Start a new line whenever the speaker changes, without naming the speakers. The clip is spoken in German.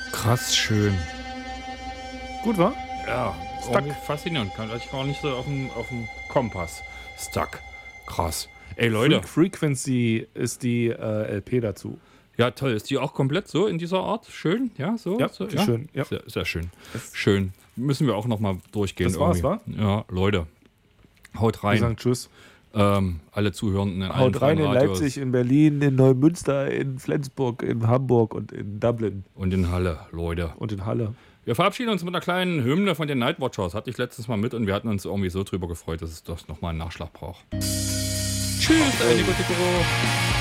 Krass schön. Gut, wa?
Ja,
Stuck.
faszinierend. Kann ich gar nicht so auf dem Kompass. Stuck. Krass. Ey, Leute.
Frequency ist die LP dazu.
Ja, toll. Ist die auch komplett so in dieser Art? Schön? Ja, so?
Ja,
so,
schön. Ja.
Sehr, sehr schön. Schön. Müssen wir auch nochmal durchgehen.
Das war's,
irgendwie. Ja, Leute. Haut
Wir
rein.
sagen Tschüss.
Alle Zuhörenden in allen
Haut rein in
Radios.
Leipzig, in Berlin, in Neumünster, in Flensburg, in Hamburg und in Dublin.
Und in Halle, Leute.
Und in Halle.
Wir verabschieden uns mit einer kleinen Hymne von den Nightwatchers. Hatte ich letztens mal mit und wir hatten uns irgendwie so drüber gefreut, dass es doch nochmal einen Nachschlag braucht. Tschüss, Nico Ticoro.